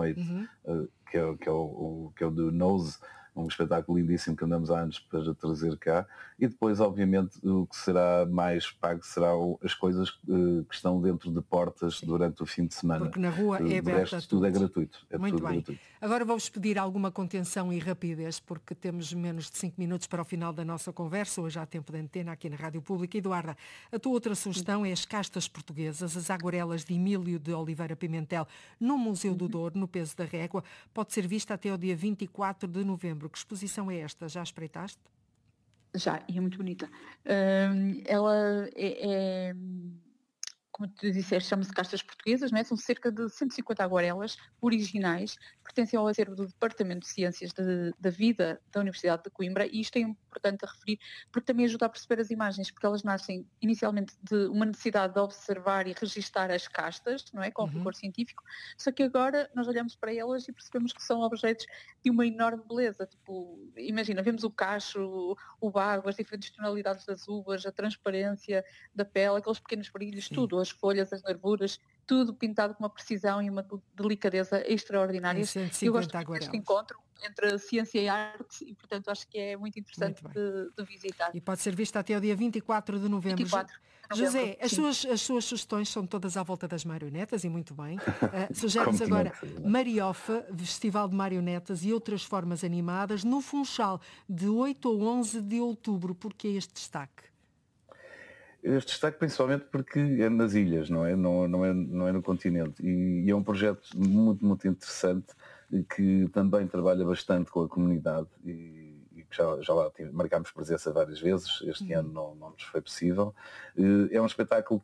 noite, que é o do Nose, um espetáculo lindíssimo que andamos há anos para trazer cá, e depois obviamente o que será mais pago serão as coisas que estão dentro de portas durante o fim de semana. Porque na rua é De aberta resto, tudo é gratuito. Muito tudo bem. gratuito. Agora vou-vos pedir alguma contenção e rapidez, porque temos menos de 5 minutos para o final da nossa conversa. Hoje há tempo de antena aqui na Rádio Pública. Eduarda, a tua outra sugestão é as castas portuguesas, as aguarelas de Emílio de Oliveira Pimentel, no Museu do Douro, no Peso da Régua. Pode ser vista até o dia 24 de novembro. Que exposição é esta? Já espreitaste? Já, e é muito bonita. Ela como tu disseste, chama-se Castas Portuguesas, não é? São cerca de 150 aguarelas originais, pertencem ao acervo do Departamento de Ciências da Vida da Universidade de Coimbra, e isto é importante a referir porque também ajuda a perceber as imagens, porque elas nascem inicialmente de uma necessidade de observar e registar as castas, não é? Com rigor científico, só que agora nós olhamos para elas e percebemos que são objetos de uma enorme beleza. Tipo, imagina, vemos o cacho, o bago, as diferentes tonalidades das uvas, a transparência da pele, aqueles pequenos brilhos, tudo, as folhas, as nervuras, tudo pintado com uma precisão e uma delicadeza extraordinárias. 150 eu gosto aguarelas. deste encontro entre ciência e arte e, portanto, acho que é muito interessante de visitar. E pode ser vista até o dia 24 de novembro. 24 de novembro, José, as suas sugestões são todas à volta das marionetas, e muito bem. Sugere-nos agora Mariofa, Festival de Marionetas e outras formas animadas, no Funchal, de 8 a 11 de outubro. Porquê este destaque? Este destaque principalmente porque é nas ilhas, não é no continente, e é um projeto muito, muito interessante, que também trabalha bastante com a comunidade e que já lá marcámos presença várias vezes. Este ano não nos foi possível. É um espetáculo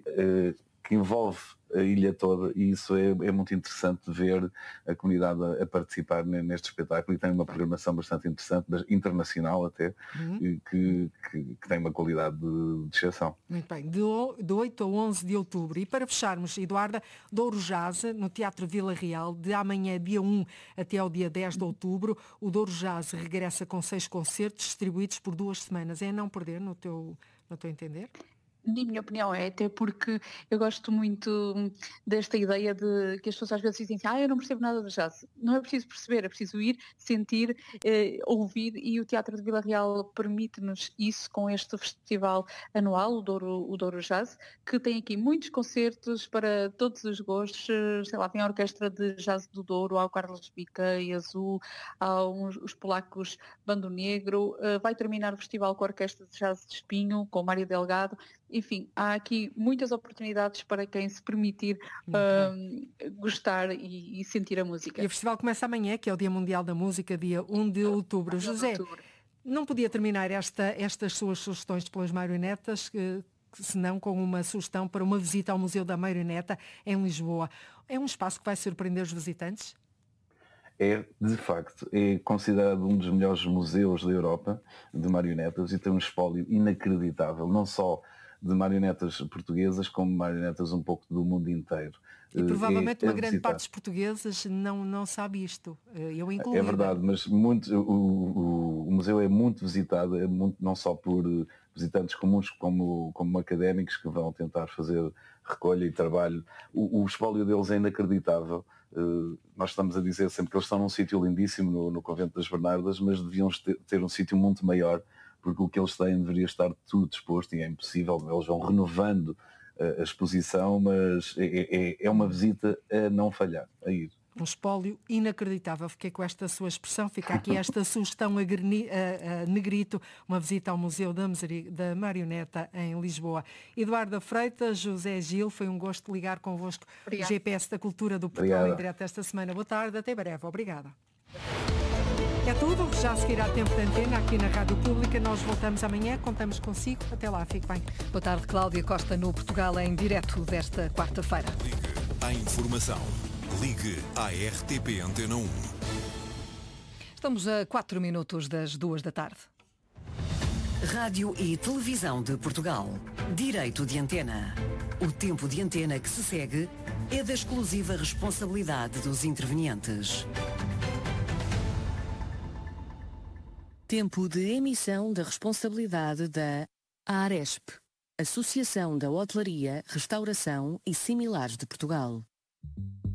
que envolve a ilha toda, e isso é muito interessante ver a comunidade a participar neste espetáculo, e tem uma programação bastante interessante, internacional até, que tem uma qualidade de exceção. Muito bem, de 8 a 11 de outubro. E para fecharmos, Eduarda, Douro Jazz, no Teatro Vila Real, de amanhã, dia 1 até ao dia 10 de outubro, o Douro Jazz regressa com 6 concertos distribuídos por 2 semanas. É a não perder, no teu entender? Na minha opinião até porque eu gosto muito desta ideia de que as pessoas às vezes dizem assim, eu não percebo nada de jazz. Não é preciso perceber, é preciso ir, sentir, ouvir, e o Teatro de Vila Real permite-nos isso com este festival anual, o Douro Jazz, que tem aqui muitos concertos para todos os gostos. Sei lá, tem a Orquestra de Jazz do Douro, há o Carlos Bica e Azul, há os polacos Bando Negro, vai terminar o festival com a Orquestra de Jazz de Espinho, com o Mário Delgado. Enfim, há aqui muitas oportunidades para quem se permitir gostar e sentir a música. E o festival começa amanhã, que é o Dia Mundial da Música, dia 1 de outubro. José, não podia terminar estas suas sugestões pelas marionetas, senão com uma sugestão para uma visita ao Museu da Marioneta em Lisboa. É um espaço que vai surpreender os visitantes? É, de facto, é considerado um dos melhores museus da Europa de marionetas, e tem um espólio inacreditável, não só de marionetas portuguesas, como marionetas um pouco do mundo inteiro. E provavelmente uma grande parte dos portugueses não sabe isto. Eu incluo. É verdade, mas o museu é muito visitado, não só por visitantes comuns como académicos que vão tentar fazer recolha e trabalho. O espólio deles é inacreditável. Nós estamos a dizer sempre que eles estão num sítio lindíssimo no Convento das Bernardas, mas deviam ter um sítio muito maior, porque o que eles têm deveria estar tudo disposto, e é impossível. Eles vão renovando a exposição, mas é uma visita a não falhar, a ir. Um espólio inacreditável. Fiquei com esta sua expressão. Fica aqui esta sugestão a negrito, uma visita ao Museu da Marioneta em Lisboa. Eduarda Freitas, José Gil, foi um gosto ligar convosco. O GPS da Cultura do Portugal em direto esta semana. Boa tarde, até breve. Obrigada. É tudo, já a seguir há tempo de antena aqui na Rádio Pública. Nós voltamos amanhã, contamos consigo. Até lá, fique bem. Boa tarde, Cláudia Costa, no Portugal em direto desta quarta-feira. Ligue à informação. Ligue à RTP Antena 1. Estamos a 4 minutos das 2 da tarde. Rádio e Televisão de Portugal. Direito de antena. O tempo de antena que se segue é da exclusiva responsabilidade dos intervenientes. Tempo de emissão da responsabilidade da ARESP, Associação da Hotelaria, Restauração e Similares de Portugal.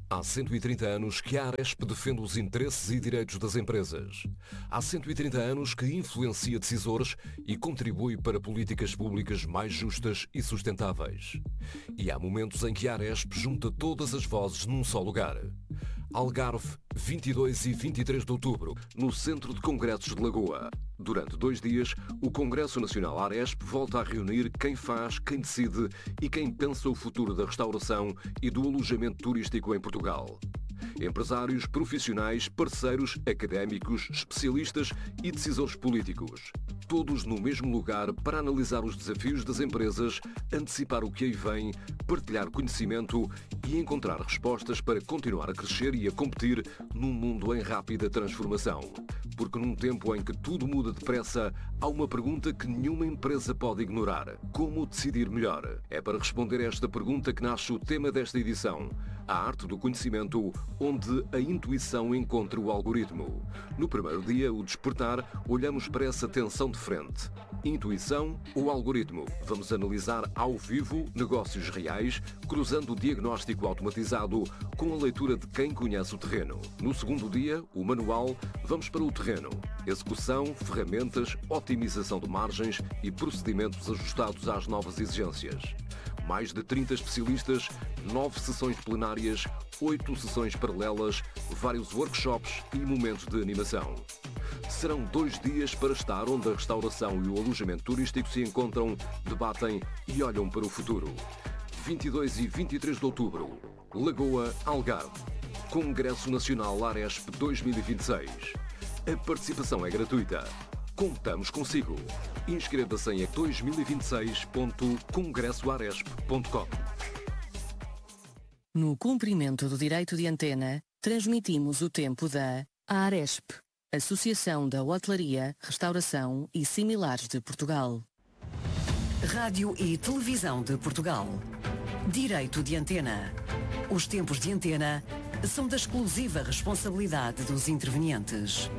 Há 130 anos que a Aresp defende os interesses e direitos das empresas. Há 130 anos que influencia decisores e contribui para políticas públicas mais justas e sustentáveis. E há momentos em que a Aresp junta todas as vozes num só lugar. Algarve, 22 e 23 de outubro, no Centro de Congressos de Lagoa. Durante 2 dias, o Congresso Nacional Aresp volta a reunir quem faz, quem decide e quem pensa o futuro da restauração e do alojamento turístico em Portugal. Empresários, profissionais, parceiros, académicos, especialistas e decisores políticos. Todos no mesmo lugar para analisar os desafios das empresas, antecipar o que aí vem, partilhar conhecimento e encontrar respostas para continuar a crescer e a competir num mundo em rápida transformação. Porque num tempo em que tudo muda depressa, há uma pergunta que nenhuma empresa pode ignorar. Como decidir melhor? É para responder a esta pergunta que nasce o tema desta edição. A arte do conhecimento, onde a intuição encontra o algoritmo. No primeiro dia, o despertar, olhamos para essa tensão de frente. Intuição ou algoritmo? Vamos analisar ao vivo negócios reais, cruzando o diagnóstico automatizado com a leitura de quem conhece o terreno. No segundo dia, o manual, vamos para o terreno. Execução, ferramentas, otimização de margens e procedimentos ajustados às novas exigências. Mais de 30 especialistas, 9 sessões plenárias, 8 sessões paralelas, vários workshops e momentos de animação. Serão 2 dias para estar onde a restauração e o alojamento turístico se encontram, debatem e olham para o futuro. 22 e 23 de outubro, Lagoa, Algarve. Congresso Nacional Aresp 2026. A participação é gratuita. Contamos consigo. Inscreva-se em 2026.congressoaresp.com. No cumprimento do direito de antena, transmitimos o tempo da Aresp, Associação da Hotelaria, Restauração e Similares de Portugal. Rádio e Televisão de Portugal. Direito de antena. Os tempos de antena são da exclusiva responsabilidade dos intervenientes.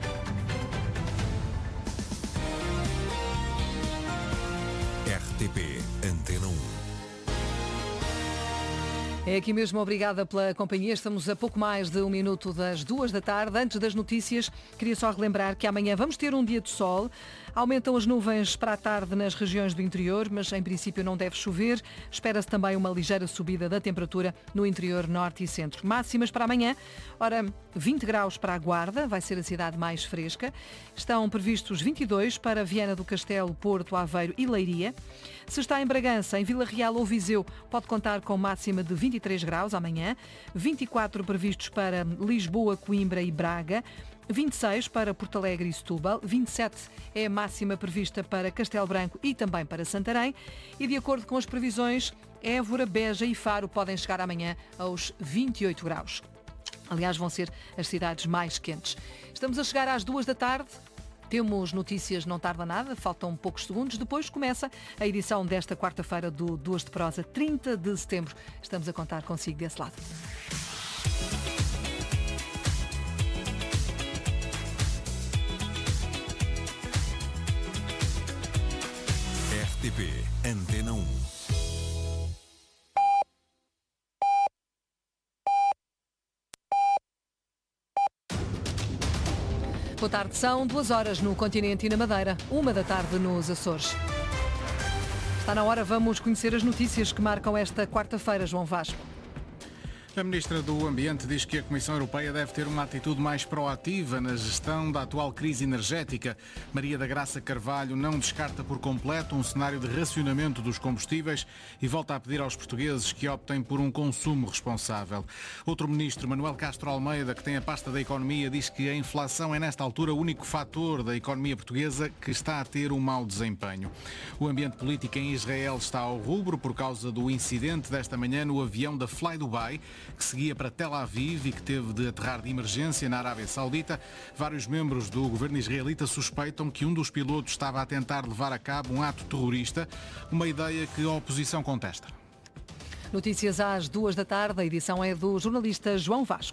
RTP Antena 1. É aqui mesmo, obrigada pela companhia. Estamos a pouco mais de 1 minuto das 2 da tarde. Antes das notícias, queria só relembrar que amanhã vamos ter um dia de sol. Aumentam as nuvens para a tarde nas regiões do interior, mas em princípio não deve chover. Espera-se também uma ligeira subida da temperatura no interior norte e centro. Máximas para amanhã, ora, 20 graus para a Guarda, vai ser a cidade mais fresca. Estão previstos 22 para Viana do Castelo, Porto, Aveiro e Leiria. Se está em Bragança, em Vila Real ou Viseu, pode contar com máxima de 23 graus amanhã. 24 previstos para Lisboa, Coimbra e Braga. 26 para Porto Alegre e Setúbal, 27 é a máxima prevista para Castelo Branco e também para Santarém e, de acordo com as previsões, Évora, Beja e Faro podem chegar amanhã aos 28 graus. Aliás, vão ser as cidades mais quentes. Estamos a chegar às 2 da tarde. Temos notícias, não tarda nada, faltam poucos segundos. Depois começa a edição desta quarta-feira do 2 de Prosa, 30 de setembro. Estamos a contar consigo desse lado. RTP Antena 1. Boa tarde, são 2 horas no continente e na Madeira, 1 da tarde nos Açores. Está na hora, vamos conhecer as notícias que marcam esta quarta-feira, João Vasco. A Ministra do Ambiente diz que a Comissão Europeia deve ter uma atitude mais proativa na gestão da atual crise energética. Maria da Graça Carvalho não descarta por completo um cenário de racionamento dos combustíveis e volta a pedir aos portugueses que optem por um consumo responsável. Outro ministro, Manuel Castro Almeida, que tem a pasta da Economia, diz que a inflação é nesta altura o único fator da economia portuguesa que está a ter um mau desempenho. O ambiente político em Israel está ao rubro por causa do incidente desta manhã no avião da Fly Dubai, que seguia para Tel Aviv e que teve de aterrar de emergência na Arábia Saudita. Vários membros do governo israelita suspeitam que um dos pilotos estava a tentar levar a cabo um ato terrorista, uma ideia que a oposição contesta. Notícias às 2 da tarde, a edição é do jornalista João Vasco.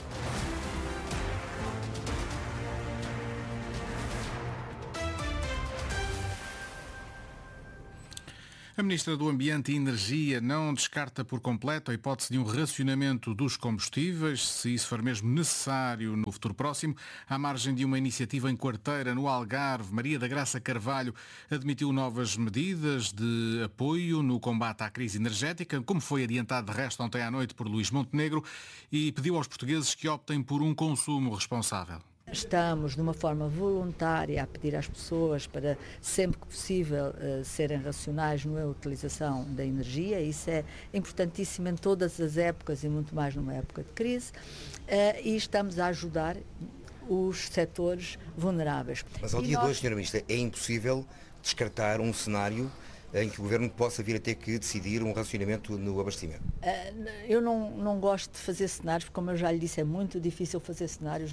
A Ministra do Ambiente e Energia não descarta por completo a hipótese de um racionamento dos combustíveis, se isso for mesmo necessário no futuro próximo. À margem de uma iniciativa em Quarteira, no Algarve, Maria da Graça Carvalho admitiu novas medidas de apoio no combate à crise energética, como foi adiantado de resto ontem à noite por Luís Montenegro, e pediu aos portugueses que optem por um consumo responsável. Estamos, de uma forma voluntária, a pedir às pessoas para, sempre que possível, serem racionais na utilização da energia. Isso é importantíssimo em todas as épocas e muito mais numa época de crise. E estamos a ajudar os setores vulneráveis. Mas ao dia de hoje, Sra. Ministra, é impossível descartar um cenário em que o Governo possa vir a ter que decidir um racionamento no abastecimento? Eu não gosto de fazer cenários, porque, como eu já lhe disse, é muito difícil fazer cenários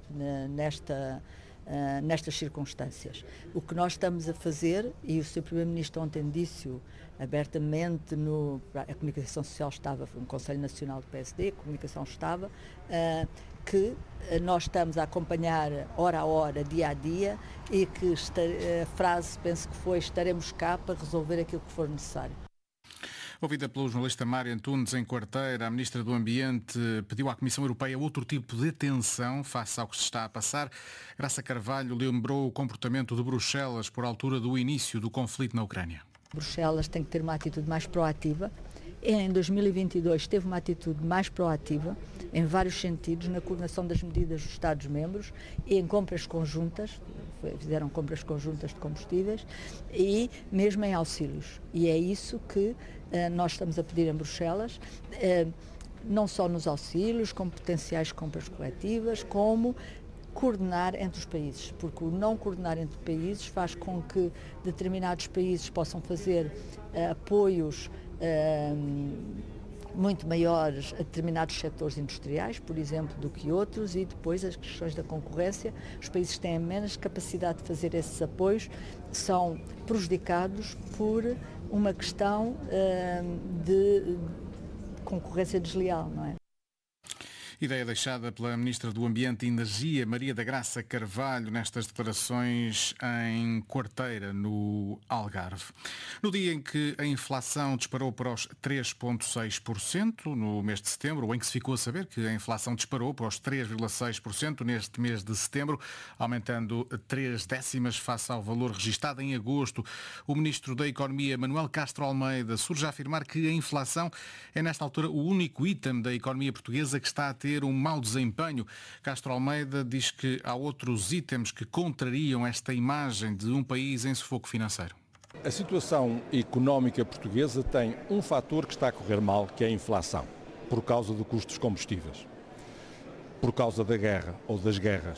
nestas circunstâncias. O que nós estamos a fazer, e o Sr. Primeiro-Ministro ontem disse-o abertamente, a Comunicação Social estava, no Conselho Nacional do PSD, a Comunicação estava, que nós estamos a acompanhar hora a hora, dia a dia, e que a frase, penso que foi, estaremos cá para resolver aquilo que for necessário. Ouvida pelo jornalista Mário Antunes em Quarteira, a Ministra do Ambiente pediu à Comissão Europeia outro tipo de atenção face ao que se está a passar. Graça Carvalho lembrou o comportamento de Bruxelas por altura do início do conflito na Ucrânia. Bruxelas tem que ter uma atitude mais proativa. Em 2022 teve uma atitude mais proativa, em vários sentidos, na coordenação das medidas dos Estados-membros e em compras conjuntas, fizeram compras conjuntas de combustíveis e mesmo em auxílios. E é isso que nós estamos a pedir em Bruxelas, não só nos auxílios, como potenciais compras coletivas, como coordenar entre os países, porque o não coordenar entre países faz com que determinados países possam fazer apoios muito maiores a determinados setores industriais, por exemplo, do que outros, e depois as questões da concorrência. Os países que têm menos capacidade de fazer esses apoios são prejudicados por uma questão de concorrência desleal, não é? Ideia deixada pela Ministra do Ambiente e Energia, Maria da Graça Carvalho, nestas declarações em Quarteira, no Algarve. No dia em que a inflação disparou para os 3,6% no mês de setembro, ou em que se ficou a saber que a inflação disparou para os 3,6% neste mês de setembro, aumentando 3 décimas face ao valor registado em agosto, o Ministro da Economia, Manuel Castro Almeida, surge a afirmar que a inflação é, nesta altura, o único item da economia portuguesa que está a ter um mau desempenho. Castro Almeida diz que há outros itens que contrariam esta imagem de um país em sufoco financeiro. A situação económica portuguesa tem um fator que está a correr mal, que é a inflação, por causa do custo dos combustíveis, por causa da guerra ou das guerras.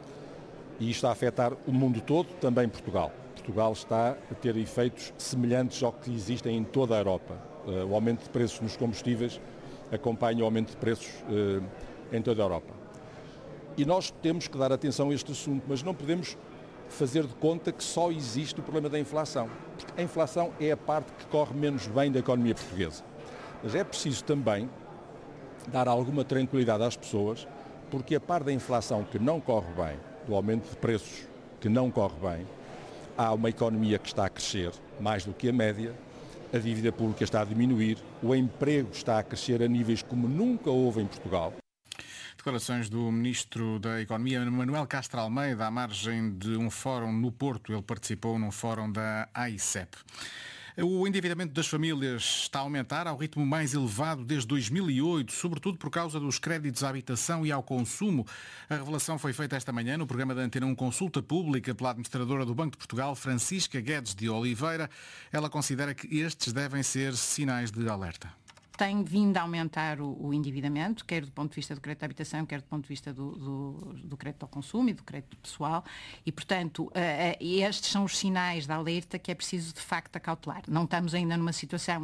E isto está a afetar o mundo todo, também Portugal. Portugal está a ter efeitos semelhantes ao que existem em toda a Europa. O aumento de preços nos combustíveis acompanha o aumento de preços em toda a Europa. E nós temos que dar atenção a este assunto, mas não podemos fazer de conta que só existe o problema da inflação. Porque a inflação é a parte que corre menos bem da economia portuguesa. Mas é preciso também dar alguma tranquilidade às pessoas, porque a parte da inflação que não corre bem, do aumento de preços que não corre bem, há uma economia que está a crescer mais do que a média, a dívida pública está a diminuir, o emprego está a crescer a níveis como nunca houve em Portugal. Declarações do Ministro da Economia, Manuel Castro Almeida, à margem de um fórum no Porto. Ele participou num fórum da AICEP. O endividamento das famílias está a aumentar ao ritmo mais elevado desde 2008, sobretudo por causa dos créditos à habitação e ao consumo. A revelação foi feita esta manhã no programa da Antena 1 Consulta Pública pela administradora do Banco de Portugal, Francisca Guedes de Oliveira. Ela considera que estes devem ser sinais de alerta. Tem vindo a aumentar o endividamento, quer do ponto de vista do crédito à habitação, quer do ponto de vista do crédito ao consumo e do crédito pessoal, e, portanto, estes são os sinais de alerta que é preciso, de facto, acautelar. Não estamos ainda numa situação,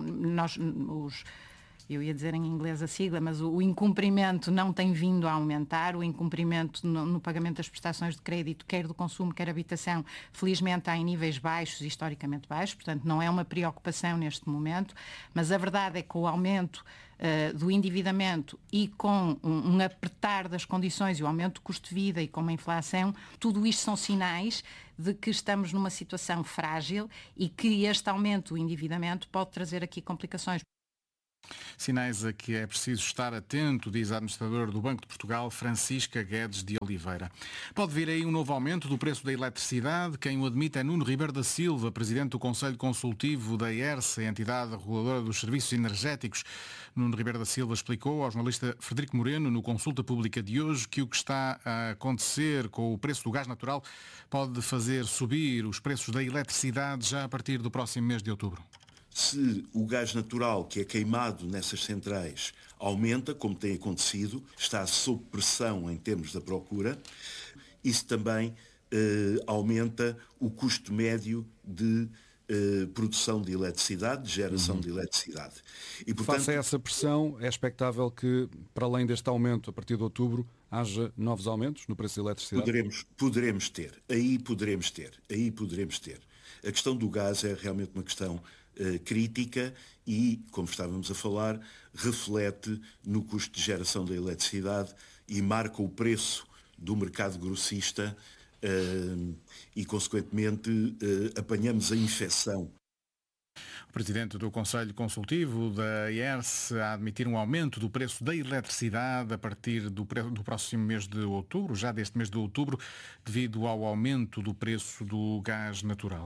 eu ia dizer em inglês a sigla, mas o incumprimento não tem vindo a aumentar, o incumprimento no pagamento das prestações de crédito, quer do consumo, quer habitação, felizmente está em níveis baixos, historicamente baixos, portanto não é uma preocupação neste momento, mas a verdade é que o aumento do endividamento e com um apertar das condições e o aumento do custo de vida e com uma inflação, tudo isto são sinais de que estamos numa situação frágil e que este aumento do endividamento pode trazer aqui complicações. Sinais a que é preciso estar atento, diz a administradora do Banco de Portugal, Francisca Guedes de Oliveira. Pode vir aí um novo aumento do preço da eletricidade. Quem o admite é Nuno Ribeiro da Silva, presidente do Conselho Consultivo da ERSE, a entidade reguladora dos serviços energéticos. Nuno Ribeiro da Silva explicou ao jornalista Frederico Moreno, no Consulta Pública de hoje, que o que está a acontecer com o preço do gás natural pode fazer subir os preços da eletricidade já a partir do próximo mês de outubro. Se o gás natural que é queimado nessas centrais aumenta, como tem acontecido, está sob pressão em termos da procura, isso também aumenta o custo médio de produção de eletricidade, de geração de eletricidade. E, portanto, face a essa pressão, é expectável que, para além deste aumento, a partir de outubro, haja novos aumentos no preço da eletricidade? Poderemos ter. Aí poderemos ter. A questão do gás é realmente uma questão crítica e, como estávamos a falar, reflete no custo de geração da eletricidade e marca o preço do mercado grossista e, consequentemente, apanhamos a infecção. O presidente do Conselho Consultivo da ERSE a admitir um aumento do preço da eletricidade a partir do próximo mês de outubro, já deste mês de outubro, devido ao aumento do preço do gás natural.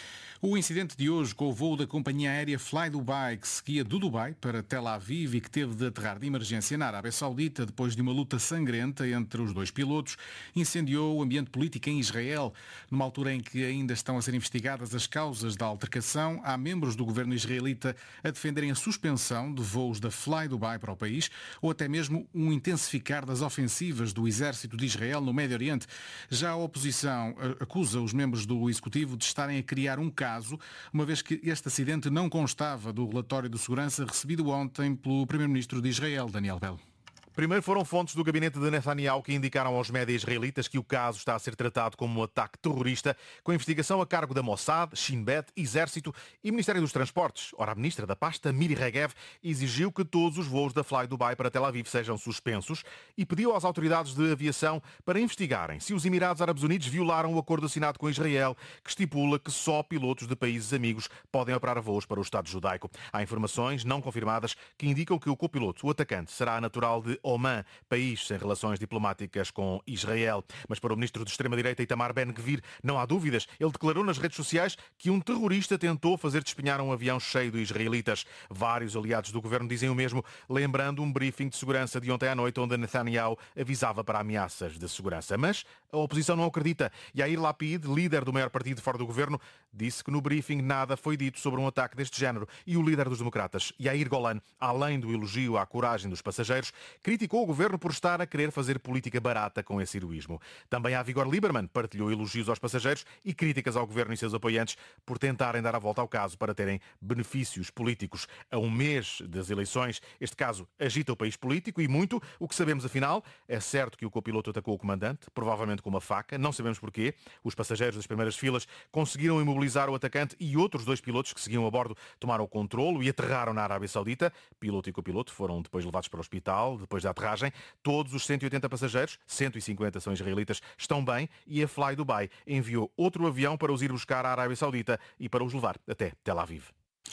O incidente de hoje com o voo da companhia aérea Fly Dubai, que seguia do Dubai para Tel Aviv e que teve de aterrar de emergência na Arábia Saudita depois de uma luta sangrenta entre os dois pilotos, incendiou o ambiente político em Israel. Numa altura em que ainda estão a ser investigadas as causas da altercação, há membros do governo israelita a defenderem a suspensão de voos da Fly Dubai para o país ou até mesmo um intensificar das ofensivas do exército de Israel no Médio Oriente. Já a oposição acusa os membros do executivo de estarem a criar um caso, uma vez que este acidente não constava do relatório de segurança recebido ontem pelo primeiro-ministro de Israel, Daniel Belo. Primeiro foram fontes do gabinete de Netanyahu que indicaram aos médias israelitas que o caso está a ser tratado como um ataque terrorista, com investigação a cargo da Mossad, Shin Bet, Exército e Ministério dos Transportes. Ora, a ministra da pasta, Miri Regev, exigiu que todos os voos da Fly Dubai para Tel Aviv sejam suspensos e pediu às autoridades de aviação para investigarem se os Emirados Árabes Unidos violaram o acordo assinado com Israel, que estipula que só pilotos de países amigos podem operar voos para o Estado judaico. Há informações não confirmadas que indicam que o copiloto, o atacante, será natural de Oman, país sem relações diplomáticas com Israel. Mas para o ministro de extrema-direita Itamar Ben-Gvir não há dúvidas. Ele declarou nas redes sociais que um terrorista tentou fazer despenhar um avião cheio de israelitas. Vários aliados do governo dizem o mesmo, lembrando um briefing de segurança de ontem à noite onde Netanyahu avisava para ameaças de segurança. Mas a oposição não acredita. Yair Lapid, líder do maior partido fora do governo, disse que no briefing nada foi dito sobre um ataque deste género. E o líder dos democratas, Yair Golan, além do elogio à coragem dos passageiros, criticou o governo por estar a querer fazer política barata com esse heroísmo. Também a Vigor Lieberman partilhou elogios aos passageiros e críticas ao governo e seus apoiantes por tentarem dar a volta ao caso para terem benefícios políticos. A um mês das eleições, este caso agita o país político e muito. O que sabemos afinal, é certo que o copiloto atacou o comandante, provavelmente com uma faca, não sabemos porquê. Os passageiros das primeiras filas conseguiram imobilizar o atacante e outros dois pilotos que seguiam a bordo tomaram o controlo e aterraram na Arábia Saudita. Piloto e copiloto foram depois levados para o hospital, depois da aterragem. Todos os 180 passageiros, 150 são israelitas, estão bem e a Fly Dubai enviou outro avião para os ir buscar à Arábia Saudita e para os levar até Tel Aviv.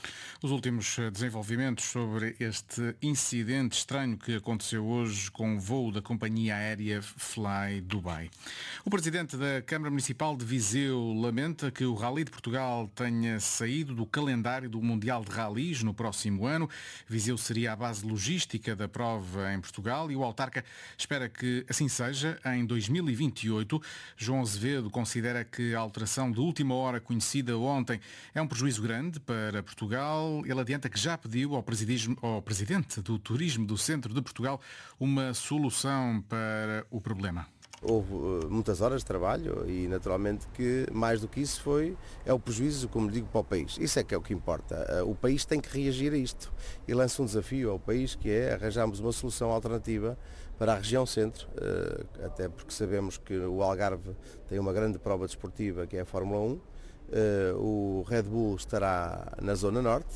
Os últimos desenvolvimentos sobre este incidente estranho que aconteceu hoje com o voo da companhia aérea Fly Dubai. O presidente da Câmara Municipal de Viseu lamenta que o Rally de Portugal tenha saído do calendário do Mundial de Rallys no próximo ano. Viseu seria a base logística da prova em Portugal e o autarca espera que assim seja em 2028. João Azevedo considera que a alteração de última hora conhecida ontem é um prejuízo grande para Portugal. Ele adianta que já pediu ao presidente do Turismo do Centro de Portugal uma solução para o problema. Houve muitas horas de trabalho e naturalmente que mais do que isso é o prejuízo, como digo, para o país. Isso é que é o que importa. O país tem que reagir a isto e lança um desafio ao país que é arranjarmos uma solução alternativa para a região centro, até porque sabemos que o Algarve tem uma grande prova desportiva que é a Fórmula 1. O Red Bull estará na Zona Norte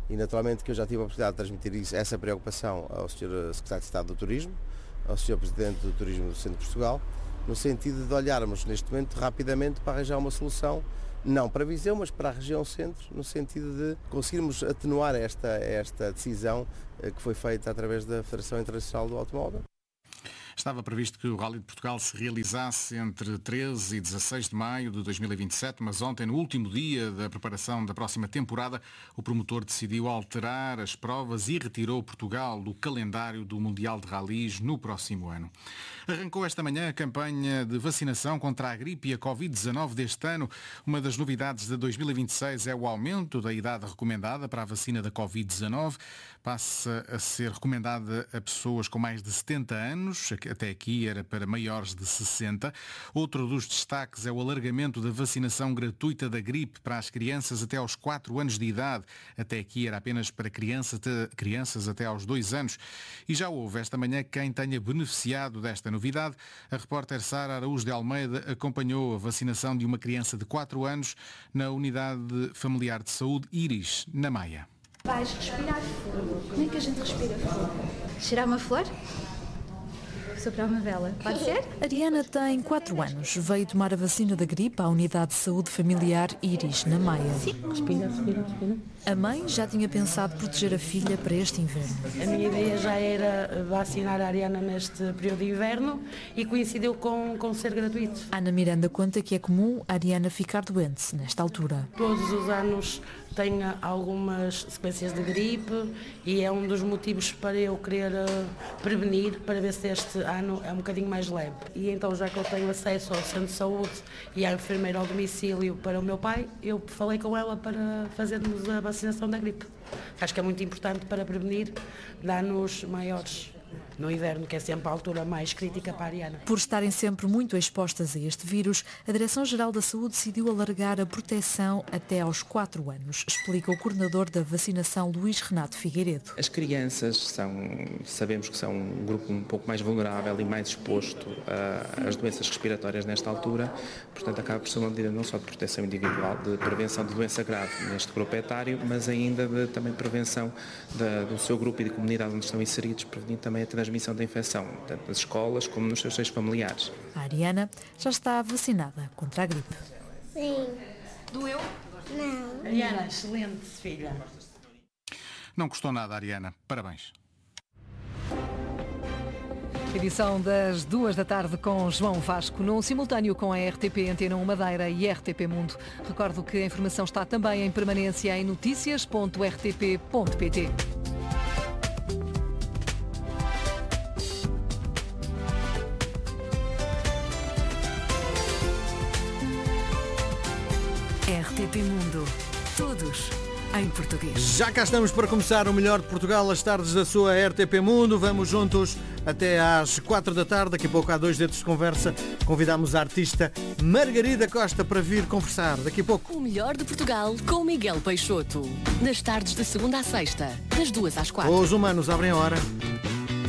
E naturalmente que eu já tive a oportunidade de transmitir essa preocupação ao Sr. Secretário de Estado do Turismo, ao Sr. Presidente do Turismo do Centro de Portugal, no sentido de olharmos neste momento rapidamente para arranjar uma solução, não para Viseu, mas para a região centro, no sentido de conseguirmos atenuar esta decisão que foi feita através da Federação Internacional do Automóvel. Estava previsto que o Rally de Portugal se realizasse entre 13 e 16 de maio de 2027, mas ontem, no último dia da preparação da próxima temporada, o promotor decidiu alterar as provas e retirou Portugal do calendário do Mundial de Rallys no próximo ano. Arrancou esta manhã a campanha de vacinação contra a gripe e a Covid-19 deste ano. Uma das novidades de 2026 é o aumento da idade recomendada para a vacina da Covid-19. Passa a ser recomendada a pessoas com mais de 70 anos, até aqui era para maiores de 60. Outro dos destaques é o alargamento da vacinação gratuita da gripe para as crianças até aos 4 anos de idade. Até aqui era apenas para crianças até aos 2 anos. E já houve esta manhã quem tenha beneficiado desta novidade. A repórter Sara Araújo de Almeida acompanhou a vacinação de uma criança de 4 anos na Unidade Familiar de Saúde Íris, na Maia. Vais respirar fogo. Como é que a gente respira fogo? Cheirar uma flor? Soprar uma vela. Pode ser? Ariana tem 4 anos. Veio tomar a vacina da gripe à Unidade de Saúde Familiar Íris, na Maia. Sim. Respira. A mãe já tinha pensado proteger a filha para este inverno. A minha ideia já era vacinar a Ariana neste período de inverno e coincidiu com ser gratuito. Ana Miranda conta que é comum a Ariana ficar doente nesta altura. Todos os anos tenho algumas sequências de gripe e é um dos motivos para eu querer prevenir, para ver se este ano é um bocadinho mais leve. E então, já que eu tenho acesso ao centro de saúde e à enfermeira ao domicílio para o meu pai, eu falei com ela para fazermos a vacinação da gripe. Acho que é muito importante para prevenir danos maiores no inverno, que é sempre a altura mais crítica para a Ariana. Por estarem sempre muito expostas a este vírus, a Direção-Geral da Saúde decidiu alargar a proteção até aos 4 anos, explica o coordenador da vacinação, Luís Renato Figueiredo. As crianças sabemos que são um grupo um pouco mais vulnerável e mais exposto às doenças respiratórias nesta altura, portanto acaba por ser uma medida não só de proteção individual, de prevenção de doença grave neste grupo etário, mas ainda de também prevenção do seu grupo e de comunidade onde estão inseridos, prevenindo também a transmissão da infecção, tanto nas escolas como nos seus familiares. A Ariana já está vacinada contra a gripe. Sim. Doeu? Não. Ariana, excelente filha. Não custou nada, Ariana. Parabéns. Edição das 2 da tarde com João Vasco, num simultâneo com a RTP Antena 1 Madeira e RTP Mundo. Recordo que a informação está também em permanência em noticias.rtp.pt. RTP Mundo. Todos em português. Já cá estamos para começar o melhor de Portugal, as tardes da sua RTP Mundo. Vamos juntos até às 4 da tarde. Daqui a pouco há 2 dedos de conversa. Convidamos a artista Margarida Costa para vir conversar. Daqui a pouco. O melhor de Portugal com Miguel Peixoto. Nas tardes de segunda à sexta, das 2 às 4. Os humanos abrem a hora.